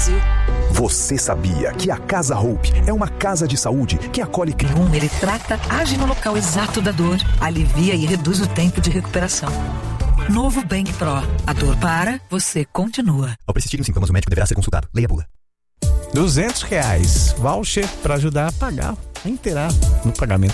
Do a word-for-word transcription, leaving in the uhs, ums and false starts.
Brasil. Você sabia que a Casa Hope é uma casa de saúde que acolhe... Um, ele trata, age no local exato da dor, alivia e reduz o tempo de recuperação. Novo Bank Pro. A dor para, você continua. Ao persistirem sintomas, o médico deverá ser consultado. Leia a bula. duzentos reais. Voucher para ajudar a pagar, a inteirar no pagamento.